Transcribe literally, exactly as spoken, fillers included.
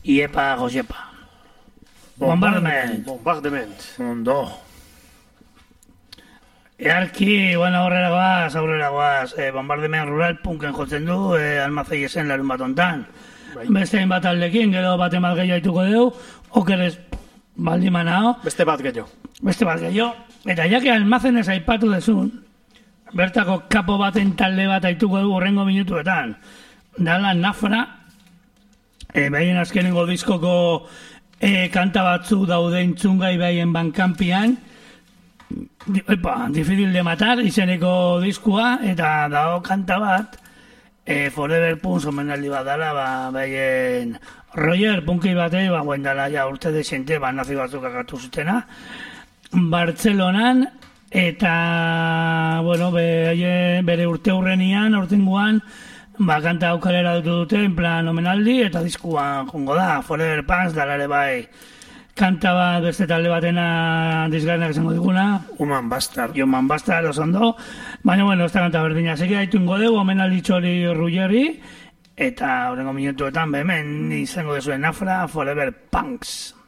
Iepa, Josepa. Bombardement. Bombardement. Ondo. Earki, bueno, aurrera goaz, aurrera goaz. Eh, Bombardement rural punken jotzen du, eh, almazei esen larun bat ontan. Bai. Beste hainbat aldekin, gero bate bat gehiago aituko dugu, okerez baldi manao. Beste bat gehiago. Beste bat gehiago. Eta jake almazenez aipatu dezun, bertako kapo baten talde bat aituko dugu horrengo minutuetan. Dala Nafra, e, behien azkenengo diskoko e, kanta batzu daude intzungai behien bankampian, Di, epa, difícil de matar izeneko diskua, eta dago kanta bat, e, Forever Punks omenaldi bat dala, ba, behien Roger punki batei, ba, guen dala ja urte desente, ba, nazi batzuk akatu zutena, Bartzelonan, eta, bueno, be, bere urte hurrenian, urtenguan, ba, kanta aukarera dutu dute, en plan omenaldi, eta diskua jongo da, Forever Punks, dalare bai, kanta bat beste talde batena dizgarrenak izango diguna. Human Bastard. Human Bastard, osondo. Baina, bueno, ez da kanta berdina. Segi haitu ingo dugu, omenaldi txori Ruggerri, eta horrengo minutuetan, behemen izango dezuen Nafra, Forever Punks.